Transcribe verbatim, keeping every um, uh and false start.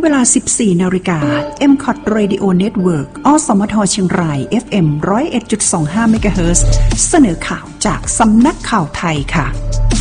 เวลา สิบสี่ นาฬิกา เอ็ม ซี โอ ที Radio Network อสมทเชียงราย เอฟ เอ็ม หนึ่งศูนย์เอ็ดจุดสองห้า เมกะเฮิรตซ์ เสนอข่าวจากสำนักข่าวไทยค่ะ